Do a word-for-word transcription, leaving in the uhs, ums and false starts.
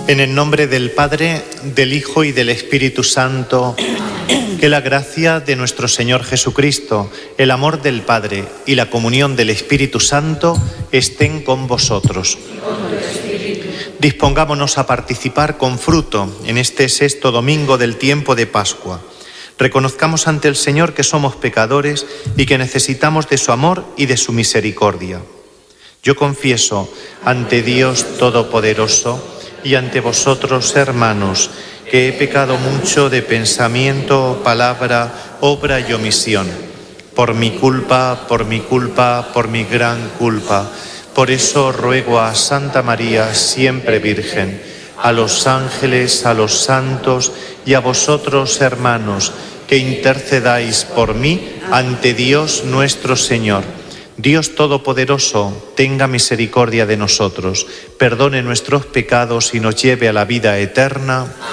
En el nombre del Padre, del Hijo y del Espíritu Santo, que la gracia de nuestro Señor Jesucristo, el amor del Padre y la comunión del Espíritu Santo estén con vosotros. Dispongámonos a participar con fruto en este sexto domingo del tiempo de Pascua. Reconozcamos ante el Señor que somos pecadores y que necesitamos de su amor y de su misericordia. Yo confieso ante Dios Todopoderoso y ante vosotros, hermanos, que he pecado mucho de pensamiento, palabra, obra y omisión. Por mi culpa, por mi culpa, por mi gran culpa. Por eso ruego a Santa María, siempre Virgen, a los ángeles, a los santos y a vosotros, hermanos, que intercedáis por mí ante Dios nuestro Señor. Dios Todopoderoso, tenga misericordia de nosotros, perdone nuestros pecados y nos lleve a la vida eterna.